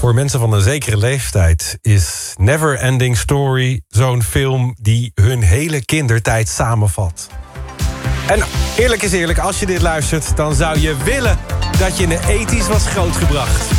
Voor mensen van een zekere leeftijd is Never Ending Story zo'n film die hun hele kindertijd samenvat. En eerlijk is eerlijk, als je dit luistert, dan zou je willen dat je in de 80's was grootgebracht.